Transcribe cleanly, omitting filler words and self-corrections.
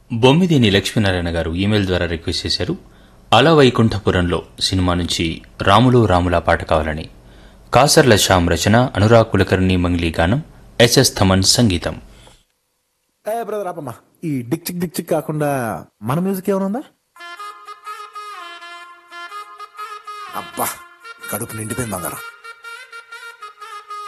బొమ్మిదేని లక్ష్మీనారాయణ గారు ఈమెయిల్ ద్వారా రిక్వెస్ట్ చేశారు. అల వైకుంఠపురంలో సినిమా నుంచి రాములు రాములా పాట కావాలని. కాసర్ల శ్యామ్ రచన, అనురాగ్ కులకర్ణి మంగ్లీ గానం, ఎస్ఎస్ థమన్ సంగీతం. బ్రదర్ ఆపమ్మా, ఈ డిక్ చిక్ డిక్ చిక్ కాకుండా మన మ్యూజిక్ ఏమైనా ఉందా? అబ్బా, కడుపు నిండిపోయింది బంగారం.